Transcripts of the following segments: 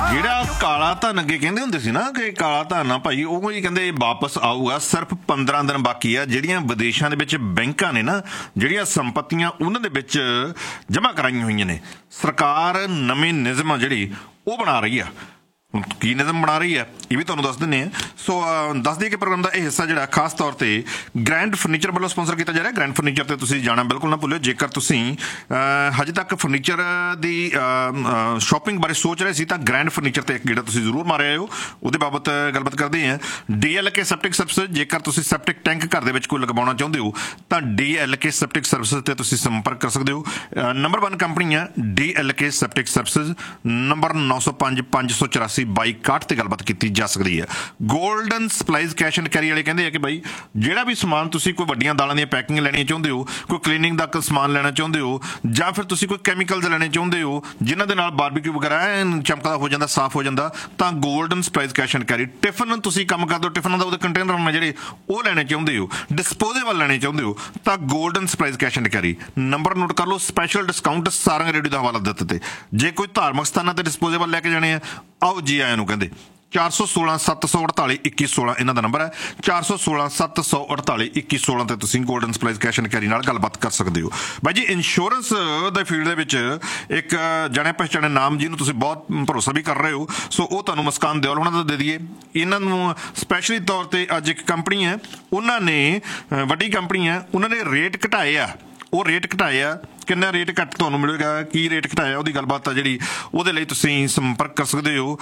ਜਿਹੜਾ ਕਾਲਾ ਧਨ ਅੱਗੇ ਕਹਿੰਦੇ ਹੁੰਦੇ ਸੀ ਨਾ ਕਿ ਕਾਲਾ ਧਨ ਆ ਭਾਈ, ਉਹ ਹੀ ਕਹਿੰਦੇ ਵਾਪਸ ਆਊਗਾ। ਸਿਰਫ 15 ਦਿਨ ਬਾਕੀ ਆ। ਜਿਹੜੀਆਂ ਵਿਦੇਸ਼ਾਂ ਦੇ ਵਿੱਚ ਬੈਂਕਾਂ ਨੇ ਨਾ, ਜਿਹੜੀਆਂ ਸੰਪਤੀਆਂ ਉਹਨਾਂ ਦੇ ਵਿੱਚ ਜਮ੍ਹਾਂ ਕਰਾਈਆਂ ਹੋਈਆਂ ਨੇ, ਸਰਕਾਰ ਨਵੇਂ ਨਿਯਮ ਜਿਹੜੀ ਉਹ ਬਣਾ ਰਹੀ ਆ। ਕੀ ਨਿਯਮ ਬਣਾ ਰਹੀ ਹੈ ਇਹ ਵੀ ਤੁਹਾਨੂੰ ਦੱਸ ਦਿੰਦੇ ਹਾਂ। ਸੋ ਦੱਸ ਦਈਏ ਕਿ ਪ੍ਰੋਗਰਾਮ ਦਾ ਇਹ ਹਿੱਸਾ ਜਿਹੜਾ ਖਾਸ ਤੌਰ ਤੇ ਗ੍ਰੈਂਡ ਫਰਨੀਚਰ ਵੱਲੋਂ ਸਪਾਂਸਰ ਕੀਤਾ ਜਾ ਰਿਹਾ। ਗ੍ਰੈਂਡ ਫਰਨੀਚਰ ਤੇ ਤੁਸੀਂ ਜਾਣਾ ਬਿਲਕੁਲ ਨਾ ਭੁੱਲਿਓ। ਜੇਕਰ ਤੁਸੀਂ ਹਜੇ ਤੱਕ ਫਰਨੀਚਰ ਦੀ ਸ਼ਾਪਿੰਗ ਬਾਰੇ ਸੋਚ ਰਹੇ ਸੀ ਤਾਂ ਗ੍ਰੈਂਡ ਫਰਨੀਚਰ ਤੇ ਇੱਕ ਗੇੜਾ ਤੁਸੀਂ ਜ਼ਰੂਰ ਮਾਰਿਆ ਹੋ। ਉਹਦੇ ਬਾਬਤ ਗੱਲਬਾਤ ਕਰਦੇ ਹਾਂ। DLK ਸੈਪਟਿਕ ਸਰਵਿਸਿਜ਼, ਜੇਕਰ ਤੁਸੀਂ ਸੈਪਟਿਕ ਟੈਂਕ ਘਰ ਦੇ ਵਿੱਚ ਕੋਈ ਲਗਵਾਉਣਾ ਚਾਹੁੰਦੇ ਹੋ ਤਾਂ DLK ਸੈਪਟਿਕ ਸਰਵਿਸਿਜ਼ ਤੇ ਤੁਸੀਂ ਸੰਪਰਕ ਕਰ ਸਕਦੇ ਹੋ। ਨੰਬਰ 1 ਕੰਪਨੀ ਆ DLK ਸੈਪਟਿਕ ਸਰਵਿਸਿਜ਼। ਨੰਬਰ 905 584 2261 ਤੇ ਗੱਲਬਾਤ ਕੀਤੀ ਜਾ ਸਕਦੀ ਹੈ। Golden supplies cash and carry ਵਾਲੇ ਕਹਿੰਦੇ ਆ ਕਿ ਬਾਈ ਜਿਹੜਾ ਵੀ ਸਮਾਨ ਤੁਸੀਂ ਕੋਈ ਵੱਡੀਆਂ ਦਾਲਾਂ ਦੀਆਂ ਪੈਕਿੰਗ ਲੈਣੀਆਂ ਚਾਹੁੰਦੇ ਹੋ, ਕੋਈ ਕਲੀਨਿੰਗ ਦਾ ਸਮਾਨ ਲੈਣਾ ਚਾਹੁੰਦੇ ਹੋ, ਜਾਂ ਫਿਰ ਤੁਸੀਂ ਕੋਈ ਕੈਮੀਕਲਸ ਲੈਣੇ ਚਾਹੁੰਦੇ ਹੋ ਜਿਨ੍ਹਾਂ ਦੇ ਨਾਲ ਬਾਰਬੀਕਿਊ ਵਗੈਰਾ ਚਮਕਦਾ ਹੋ ਜਾਂਦਾ, ਸਾਫ਼ ਹੋ ਜਾਂਦਾ, ਤਾਂ golden supplies cash and carry. Tiffin ਤੁਸੀਂ ਕੰਮ ਕਰਦੇ ਹੋ, ਟਿਫਨਾਂ ਦਾ ਉਹਦੇ ਕੰਟੇਨਰ ਨੇ ਜਿਹੜੇ ਉਹ ਲੈਣੇ ਚਾਹੁੰਦੇ ਹੋ, ਡਿਸਪੋਜ਼ੇਬਲ ਲੈਣੇ ਚਾਹੁੰਦੇ ਹੋ ਤਾਂ golden supplies cash and carry. Number note ਕਰ ਲਓ। ਸਪੈਸ਼ਲ ਡਿਸਕਾਊਂਟ ਸਾਰੰਗ ਰੇਡੀਓ ਦਾ ਹਵਾਲਾ ਦਿੱਤੇ ਤੇ ਜੇ ਕੋਈ ਧਾਰਮਿਕ ਸਥਾਨਾਂ ਤੇ ਡਿਸਪੋਜ਼ੇਬਲ ਲੈ ਕੇ ਜਾਣੇ ਆ, ਆਓ ਜੀ ਆਇਆਂ ਨੂੰ ਕਹਿੰਦੇ। 416 748 2116 ਇਹਨਾਂ ਦਾ ਨੰਬਰ ਹੈ। 416 748 2116 ਤੇ ਤੁਸੀਂ golden supplies cash and carry ਨਾਲ ਗੱਲਬਾਤ ਕਰ ਸਕਦੇ ਹੋ। ਬਾਈ ਜੀ ਇੰਸ਼ੋਰੈਂਸ ਦੇ ਫੀਲਡ ਦੇ ਵਿੱਚ ਇੱਕ ਜਾਣੇ ਪਹਿਚਾਣੇ ਨਾਮ ਜਿਹਨੂੰ ਤੁਸੀਂ ਬਹੁਤ ਭਰੋਸਾ ਵੀ ਕਰ ਰਹੇ ਹੋ, ਸੋ ਉਹ ਤੁਹਾਨੂੰ ਮੁਸਕਾਨ ਦਿਓਲ ਹੋਣਾ ਦਾ ਦੇ ਦਈਏ। ਇਹਨਾਂ ਨੂੰ ਸਪੈਸ਼ਲੀ ਤੌਰ ਤੇ ਅੱਜ ਇੱਕ ਕੰਪਨੀ ਹੈ, ਉਹਨਾਂ ਨੇ ਵੱਡੀ ਕੰਪਨੀ ਹੈ, ਉਹਨਾਂ ਨੇ ਰੇਟ ਘਟਾਏ ਆ। ਉਹ ਰੇਟ ਘਟਾਏ ਆ। ਕਿੰਨਾ ਰੇਟ ਘੱਟ ਤੁਹਾਨੂੰ ਮਿਲੇਗਾ, ਕੀ ਰੇਟ ਘਟਾਇਆ, ਉਹਦੀ ਗੱਲਬਾਤ ਆ ਜਿਹੜੀ ਉਹਦੇ ਲਈ ਤੁਸੀਂ ਸੰਪਰਕ ਕਰ ਸਕਦੇ ਹੋ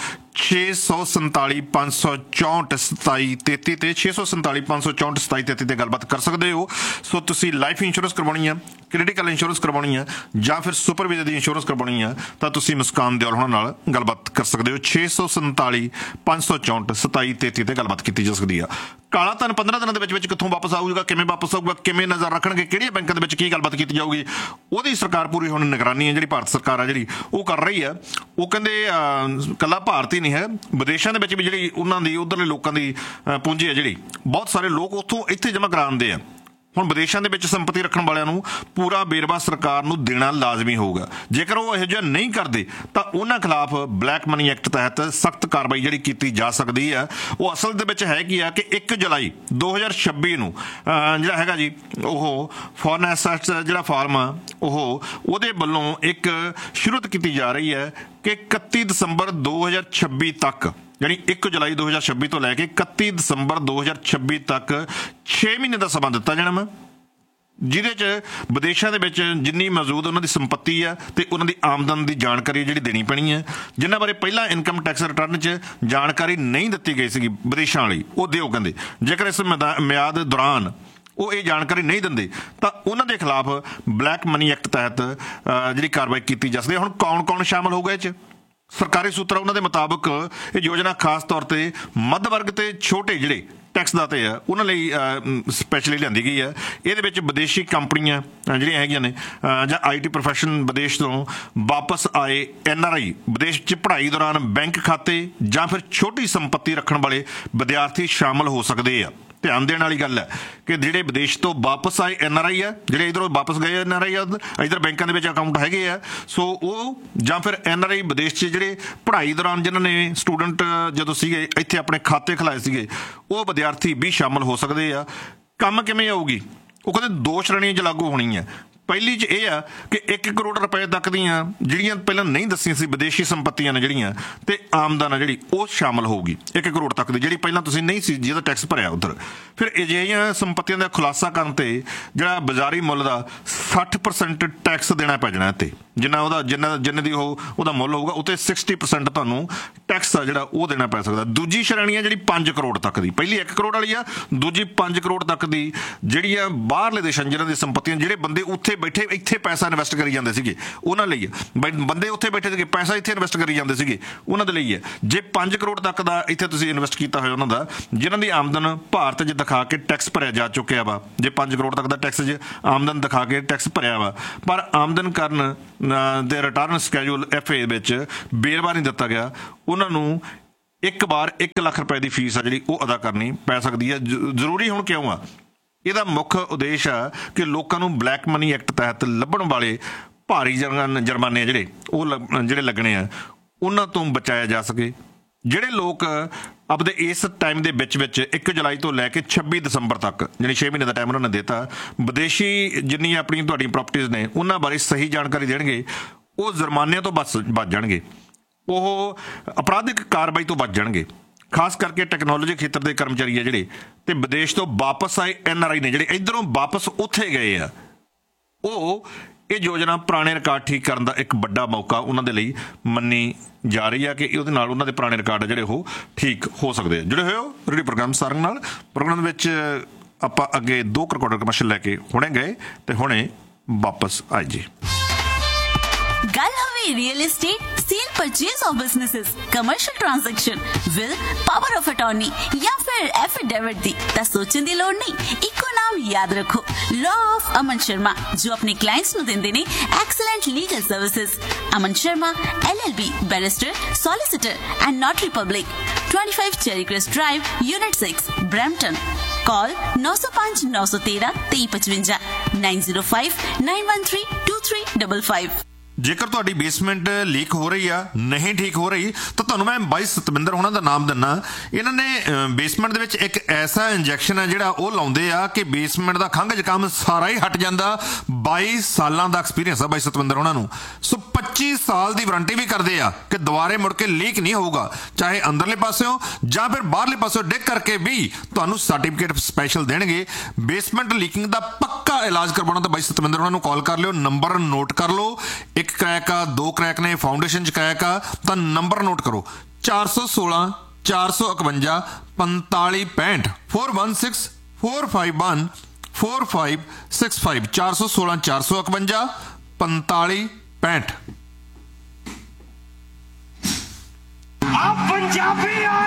647 564 2733 ਤੇ 647 564 2733 ਤੇ ਗੱਲਬਾਤ ਕਰ ਸਕਦੇ ਹੋ। ਸੋ ਤੁਸੀਂ ਲਾਈਫ ਇੰਸ਼ੋਰੈਂਸ ਕਰਵਾਉਣੀ ਆ, ਕ੍ਰਿਟੀਕਲ ਇੰਸ਼ੋਰੈਂਸ ਕਰਵਾਉਣੀ ਆ, ਜਾਂ ਫਿਰ ਸੁਪਰ ਵੀਜ਼ਾ ਦੀ ਇੰਸ਼ੋਰੈਂਸ ਕਰਵਾਉਣੀ ਆ ਤਾਂ ਤੁਸੀਂ ਮੁਸਕਾਨ ਦਿਓਲ ਹੋਣਾ ਨਾਲ ਗੱਲਬਾਤ ਕਰ ਸਕਦੇ ਹੋ। 647 564 2733 ਤੇ ਗੱਲਬਾਤ ਕੀਤੀ ਜਾ ਸਕਦੀ ਆ। ਕਾਲਾ ਧਨ 15 ਦਿਨਾਂ ਦੇ ਵਿੱਚ ਕਿੱਥੋਂ ਵਾਪਸ ਆਊਗਾ, ਕਿਵੇਂ ਵਾਪਸ ਆਊਗਾ, ਕਿਵੇਂ ਨਜ਼ਰ ਰੱਖਣਗੇ, ਕਿਹੜੀਆਂ ਬੈਂਕਾਂ ਦੇ ਵਿੱਚ ਕੀ ਗੱਲਬਾਤ ਕੀਤੀ ਜਾਊਗੀ, ਉਹਦੀ ਸਰਕਾਰ ਪੂਰੀ ਹੁਣ ਨਿਗਰਾਨੀ ਹੈ ਜਿਹੜੀ ਭਾਰਤ ਸਰਕਾਰ ਆ ਜਿਹੜੀ ਉਹ ਕਰ ਰਹੀ ਆ। ਉਹ ਕਹਿੰਦੇ ਕੱਲਾ ਭਾਰਤ ਹੀ ਨਹੀਂ ਹੈ, ਵਿਦੇਸ਼ਾਂ ਦੇ ਵਿੱਚ ਵੀ ਜਿਹੜੀ ਉਹਨਾਂ ਦੀ ਉੱਧਰਲੇ ਲੋਕਾਂ ਦੀ ਪੂੰਜੀ ਹੈ ਜਿਹੜੀ ਬਹੁਤ ਸਾਰੇ ਲੋਕ ਉੱਥੋਂ ਇੱਥੇ ਜਮ੍ਹਾਂ ਕਰਾਉਂਦੇ ਆ। ਹੁਣ ਵਿਦੇਸ਼ਾਂ ਦੇ ਵਿੱਚ ਸੰਪਤੀ ਰੱਖਣ ਵਾਲਿਆਂ ਨੂੰ ਪੂਰਾ ਵੇਰਵਾ ਸਰਕਾਰ ਨੂੰ ਦੇਣਾ ਲਾਜ਼ਮੀ ਹੋਊਗਾ। ਜੇਕਰ ਉਹ ਇਹੋ ਜਿਹਾ ਨਹੀਂ ਕਰਦੇ ਤਾਂ ਉਹਨਾਂ ਖਿਲਾਫ ਬਲੈਕ ਮਨੀ ਐਕਟ ਤਹਿਤ ਸਖਤ ਕਾਰਵਾਈ ਜਿਹੜੀ ਕੀਤੀ ਜਾ ਸਕਦੀ ਆ। ਉਹ ਅਸਲ ਦੇ ਵਿੱਚ ਹੈ ਕੀ ਆ ਕਿ 1 ਜੁਲਾਈ 2026 ਨੂੰ ਜਿਹੜਾ ਹੈਗਾ ਜੀ ਉਹ ਫੋਰਨ ਐਸੈਟਸ ਜਿਹੜਾ ਫਾਰਮ ਆ ਉਹਦੇ ਵੱਲੋਂ ਇੱਕ ਸ਼ੁਰੂਆਤ ਕੀਤੀ ਜਾ ਰਹੀ ਹੈ ਕਿ 31 ਦਸੰਬਰ 2026 ਤੱਕ, ਯਾਨੀ 1 ਜੁਲਾਈ 2026 ਤੋਂ ਲੈ ਕੇ 31 ਦਸੰਬਰ 2026 ਤੱਕ 6 ਮਹੀਨੇ ਦਾ ਸਮਾਂ ਦਿੱਤਾ ਜਾਣਾ ਵਾ, ਜਿਹਦੇ 'ਚ ਵਿਦੇਸ਼ਾਂ ਦੇ ਵਿੱਚ ਜਿੰਨੀ ਮੌਜੂਦ ਉਹਨਾਂ ਦੀ ਸੰਪੱਤੀ ਆ ਤੇ ਉਹਨਾਂ ਦੀ ਆਮਦਨ ਦੀ ਜਾਣਕਾਰੀ ਜਿਹੜੀ ਦੇਣੀ ਪੈਣੀ ਹੈ। ਜਿਨ੍ਹਾਂ ਬਾਰੇ ਪਹਿਲਾਂ ਇਨਕਮ ਟੈਕਸ ਰਿਟਰਨ 'ਚ ਜਾਣਕਾਰੀ ਨਹੀਂ ਦਿੱਤੀ ਗਈ ਸੀਗੀ ਵਿਦੇਸ਼ਾਂ ਵਾਲੀ, ਉਹ ਦਿਓ ਕਹਿੰਦੇ। ਜੇਕਰ ਇਸ ਮਿਆਦ ਦੌਰਾਨ ਉਹ ਇਹ ਜਾਣਕਾਰੀ ਨਹੀਂ ਦਿੰਦੇ ਤਾਂ ਉਹਨਾਂ ਦੇ ਖਿਲਾਫ ਬਲੈਕ ਮਨੀ ਐਕਟ ਤਹਿਤ ਜਿਹੜੀ ਕਾਰਵਾਈ ਕੀਤੀ ਜਾ ਸਕਦੀ ਹੈ। ਹੁਣ ਕੌਣ ਸ਼ਾਮਲ ਹੋਊਗਾ ਇਹ 'ਚ? ਸਰਕਾਰੀ ਸੂਤਰਾਂ ਉਹਨਾਂ ਦੇ ਮੁਤਾਬਕ ਇਹ ਯੋਜਨਾ ਖਾਸ ਤੌਰ ਤੇ ਮੱਧ ਵਰਗ ਤੇ ਛੋਟੇ ਜਿਹੜੇ ਟੈਕਸ ਦਾਤੇ ਆ ਉਹਨਾਂ ਲਈ ਸਪੈਸ਼ਲੀ ਲਿਆਂਦੀ ਗਈ ਹੈ। ਇਹਦੇ ਵਿੱਚ ਵਿਦੇਸ਼ੀ ਕੰਪਨੀਆਂ ਜਿਹੜੀਆਂ ਹੈਗੀਆਂ ਨੇ ਜਾਂ IT ਪ੍ਰੋਫੈਸ਼ਨ, ਵਿਦੇਸ਼ ਤੋਂ ਵਾਪਸ ਆਏ NRI, ਵਿਦੇਸ਼ 'ਚ ਪੜ੍ਹਾਈ ਦੌਰਾਨ ਬੈਂਕ ਖਾਤੇ ਜਾਂ ਫਿਰ ਛੋਟੀ ਸੰਪੱਤੀ ਰੱਖਣ ਵਾਲੇ ਵਿਦਿਆਰਥੀ ਸ਼ਾਮਲ ਹੋ ਸਕਦੇ ਆ। ਧਿਆਨ ਦੇਣ ਵਾਲੀ ਗੱਲ ਹੈ ਕਿ ਜਿਹੜੇ ਵਿਦੇਸ਼ ਤੋਂ ਵਾਪਸ ਆਏ NRI ਆ, ਜਿਹੜੇ ਇੱਧਰੋਂ ਵਾਪਸ ਗਏ NRI ਆ, ਇੱਧਰ ਬੈਂਕਾਂ ਦੇ ਵਿੱਚ ਅਕਾਊਂਟ ਹੈਗੇ ਆ, ਸੋ ਉਹ ਜਾਂ ਫਿਰ NRI ਵਿਦੇਸ਼ 'ਚ ਜਿਹੜੇ ਪੜ੍ਹਾਈ ਦੌਰਾਨ ਜਿਨ੍ਹਾਂ ਨੇ ਸਟੂਡੈਂਟ ਜਦੋਂ ਸੀਗੇ ਇੱਥੇ ਆਪਣੇ ਖਾਤੇ ਖੁਲਾਏ ਸੀਗੇ, ਉਹ ਵਿਦਿਆਰਥੀ ਵੀ ਸ਼ਾਮਲ ਹੋ ਸਕਦੇ ਆ। ਕੰਮ ਕਿਵੇਂ ਆਊਗੀ? ਉਹ ਕਹਿੰਦੇ 2 ਸ਼੍ਰੇਣੀਆਂ 'ਚ ਲਾਗੂ ਹੋਣੀ ਹੈ। ਪਹਿਲੀ 'ਚ ਇਹ ਆ ਕਿ 1 ਕਰੋੜ ਰੁਪਏ ਤੱਕ ਦੀਆਂ ਜਿਹੜੀਆਂ ਪਹਿਲਾਂ ਨਹੀਂ ਦੱਸੀਆਂ ਸੀ ਵਿਦੇਸ਼ੀ ਸੰਪੱਤੀਆਂ ਨੇ ਜਿਹੜੀਆਂ ਤੇ ਆਮਦਨ ਆ ਜਿਹੜੀ ਉਹ ਸ਼ਾਮਲ ਹੋਊਗੀ 1 ਕਰੋੜ ਤੱਕ ਦੀ, ਜਿਹੜੀ ਪਹਿਲਾਂ ਤੁਸੀਂ ਨਹੀਂ ਸੀ ਜਿਹਦਾ ਟੈਕਸ ਭਰਿਆ ਉੱਧਰ। ਫਿਰ ਅਜਿਹੀਆਂ ਸੰਪੱਤੀਆਂ ਦਾ ਖੁਲਾਸਾ ਕਰਨ ਤੇ ਜਿਹੜਾ ਬਾਜ਼ਾਰੀ ਮੁੱਲ ਦਾ 60% ਟੈਕਸ ਦੇਣਾ ਪੈ ਜਾਣਾ ਤੇ ਜਿੰਨੇ ਦੀ ਉਹਦਾ ਮੁੱਲ ਹੋਊਗਾ ਉੱਤੇ 60% ਤੁਹਾਨੂੰ ਟੈਕਸ ਆ ਜਿਹੜਾ ਉਹ ਦੇਣਾ ਪੈ ਸਕਦਾ। ਦੂਜੀ ਸ਼੍ਰੇਣੀ ਆ ਜਿਹੜੀ 5 ਕਰੋੜ ਤੱਕ ਦੀ, ਪਹਿਲੀ 1 ਕਰੋੜ ਵਾਲੀ ਆ, ਦੂਜੀ 5 ਕਰੋੜ ਤੱਕ ਦੀ ਜਿਹੜੀਆਂ ਬਾਹਰਲੇ ਦੇਸ਼ਾਂ ਜਿਹਨਾਂ ਦੀ ਸੰਪੱਤੀਆਂ, ਜਿਹੜੇ ਬੰਦੇ ਉੱਥੇ ਬੈਠੇ ਇੱਥੇ ਪੈਸਾ ਇਨਵੈਸਟ ਕਰੀ ਜਾਂਦੇ ਸੀਗੇ ਉਹਨਾਂ ਲਈ ਹੈ। ਬੰਦੇ ਉੱਥੇ ਬੈਠੇ ਸੀਗੇ ਪੈਸਾ ਇੱਥੇ ਇਨਵੈਸਟ ਕਰੀ ਜਾਂਦੇ ਸੀਗੇ ਉਹਨਾਂ ਦੇ ਲਈ ਹੈ। ਜੇ 5 ਕਰੋੜ ਤੱਕ ਦਾ ਇੱਥੇ ਤੁਸੀਂ ਇਨਵੈਸਟ ਕੀਤਾ ਹੋਇਆ ਉਹਨਾਂ ਦਾ, ਜਿਨ੍ਹਾਂ ਦੀ ਆਮਦਨ ਭਾਰਤ 'ਚ ਦਿਖਾ ਕੇ ਟੈਕਸ ਭਰਿਆ ਜਾ ਚੁੱਕਿਆ ਵਾ, ਜੇ 5 ਕਰੋੜ ਤੱਕ ਦਾ ਟੈਕਸ 'ਚ ਆਮਦਨ ਦਿਖਾ ਕੇ ਟੈਕਸ ਭਰਿਆ ਵਾ ਪਰ ਆਮਦਨ ਕਰਨ ਦੇ ਰਿਟਰਨ ਸਕੈਜੂਲ FA ਵਿੱਚ ਵੇਰਵਾ ਨਹੀਂ ਦਿੱਤਾ ਗਿਆ, ਉਹਨਾਂ ਨੂੰ ਇੱਕ ਵਾਰ 1 ਲੱਖ ਰੁਪਏ ਦੀ ਫੀਸ ਆ ਜਿਹੜੀ ਉਹ ਅਦਾ ਕਰਨੀ ਪੈ ਸਕਦੀ ਹੈ। ਜ਼ਰੂਰੀ ਹੁਣ ਕਿਉਂ ਆ? ਇਹਦਾ ਮੁੱਖ ਉਦੇਸ਼ ਆ ਕਿ ਲੋਕਾਂ ਨੂੰ ਬਲੈਕ ਮਨੀ ਐਕਟ ਤਹਿਤ ਲੱਭਣ ਵਾਲੇ ਭਾਰੀ ਜੁਰਮਾਨੇ ਜਿਹੜੇ ਲੱਗਣੇ ਆ ਉਹਨਾਂ ਤੋਂ ਬਚਾਇਆ ਜਾ ਸਕੇ। ਜਿਹੜੇ ਲੋਕ ਆਪਦੇ ਇਸ ਟਾਈਮ ਦੇ ਵਿੱਚ 1 ਜੁਲਾਈ ਤੋਂ ਲੈ ਕੇ 26 ਦਸੰਬਰ ਤੱਕ ਯਾਨੀ 6 ਮਹੀਨੇ ਦਾ ਟਾਈਮ ਉਹਨਾਂ ਨੇ ਦਿੱਤਾ, ਵਿਦੇਸ਼ੀ ਜਿੰਨੀਆਂ ਆਪਣੀਆਂ ਤੁਹਾਡੀਆਂ ਪ੍ਰਾਪਰਟੀਜ਼ ਨੇ ਉਹਨਾਂ ਬਾਰੇ ਸਹੀ ਜਾਣਕਾਰੀ ਦੇਣਗੇ, ਉਹ ਜੁਰਮਾਨਿਆਂ ਤੋਂ ਬਚ ਜਾਣਗੇ, ਉਹ ਅਪਰਾਧਿਕ ਕਾਰਵਾਈ ਤੋਂ ਬਚ ਜਾਣਗੇ। ਖਾਸ ਕਰਕੇ ਟੈਕਨੋਲੋਜੀ ਖੇਤਰ ਦੇ ਕਰਮਚਾਰੀ ਆ ਜਿਹੜੇ ਤੇ ਵਿਦੇਸ਼ ਤੋਂ ਵਾਪਸ ਆਏ NRI ਨੇ ਜਿਹੜੇ ਇੱਧਰੋਂ ਵਾਪਸ ਉੱਥੇ ਗਏ ਆ, ਉਹ ਇਹ ਯੋਜਨਾ ਪੁਰਾਣੇ ਰਿਕਾਰਡ ਠੀਕ ਕਰਨ ਦਾ ਇੱਕ ਵੱਡਾ ਮੌਕਾ ਉਹਨਾਂ ਦੇ ਲਈ ਮੰਨੀ ਜਾ ਰਹੀ ਆ ਕਿ ਉਹਦੇ ਨਾਲ ਉਹਨਾਂ ਦੇ ਪੁਰਾਣੇ ਰਿਕਾਰਡ ਜਿਹੜੇ ਉਹ ਠੀਕ ਹੋ ਸਕਦੇ ਆ। ਜੁੜੇ ਹੋਏ ਹੋ ਰੇਡੀਓ ਪ੍ਰੋਗਰਾਮ ਸਾਰੰਗ ਨਾਲ। ਪ੍ਰੋਗਰਾਮ ਦੇ ਵਿੱਚ ਆਪਾਂ ਅੱਗੇ 2 ਰਿਕਾਰਡਰ ਕਮਰਸ਼ੀਅਲ ਲੈ ਕੇ ਹੁਣੇ ਗਏ ਤੇ ਹੁਣੇ ਵਾਪਸ ਆਏ ਜੀ। ਗੱਲ ਹੋਵੇ real estate, cell purchase of businesses, commercial transaction, will, power of attorney या फिर एफिडेविट दी ਤਾਂ ਸੋਚਣ ਦੀ ਲੋੜ ਨਹੀਂ। ਇੱਕੋ ਨਾਮ ਯਾਦ ਰੱਖੋ, लॉ ऑफ अमन शर्मा, जो अपने क्लाइंट्स ਨੂੰ ਦਿੰਦੇ ਨੇ excellent legal services. Aman Sharma LLB, barrister, solicitor and नॉटरी public, 25 cherry crest drive, unit 6, Brampton. Call 905 913 2355 905 913 2355। ਜੇਕਰ ਤੁਹਾਡੀ ਬੇਸਮੈਂਟ ਲੀਕ ਹੋ ਰਹੀ ਆ, ਨਹੀਂ ਠੀਕ ਹੋ ਰਹੀ, ਤਾਂ ਤੁਹਾਨੂੰ ਮੈਂ ਬਾਈ ਸਤਵਿੰਦਰ ਹੋਣਾ ਦਾ ਨਾਮ ਦਿੰਦਾ। ਇਹਨਾਂ ਨੇ ਬੇਸਮੈਂਟ ਦੇ ਵਿੱਚ ਇੱਕ ਐਸਾ ਇੰਜੈਕਸ਼ਨ ਹੈ ਜਿਹੜਾ ਉਹ ਲਾਉਂਦੇ ਆ ਕਿ ਬੇਸਮੈਂਟ ਦਾ ਖੰਘ ਜ਼ੁਕਾਮ ਸਾਰਾ ਹੀ ਹਟ ਜਾਂਦਾ। 22 ਸਾਲਾਂ ਦਾ ਐਕਸਪੀਰੀਅੰਸ ਆ ਬਾਈ ਸਤਵਿੰਦਰ ਹੋਣਾ ਨੂੰ। ਸੋ 25 ਸਾਲ ਦੀ ਵਾਰੰਟੀ ਵੀ ਕਰਦੇ ਆ ਕਿ ਦੁਬਾਰੇ ਮੁੜ ਕੇ ਲੀਕ ਨਹੀਂ ਹੋਊਗਾ, ਚਾਹੇ ਅੰਦਰਲੇ ਪਾਸਿਓਂ ਜਾਂ ਫਿਰ ਬਾਹਰਲੇ ਪਾਸਿਓਂ ਡਿੱਗ ਕਰਕੇ ਵੀ ਤੁਹਾਨੂੰ ਸਰਟੀਫਿਕੇਟ ਸਪੈਸ਼ਲ ਦੇਣਗੇ। ਬੇਸਮੈਂਟ ਲੀਕਿੰਗ ਦਾ ਪੱਕਾ ਇਲਾਜ ਕਰਵਾਉਣਾ ਤਾਂ ਬਾਈ ਸਤਵਿੰਦਰ ਹੋਣਾ ਨੂੰ ਕਾਲ ਕਰ ਲਿਓ। ਨੰਬਰ ਨੋਟ ਕਰ ਲਓ, 1 क्रैक आ, 2 क्रैक ने, फाउंडेशन च क्रैक आ, तो नंबर नोट करो 416 451 4565 416 451 4565 416 451 4565। पंजाबी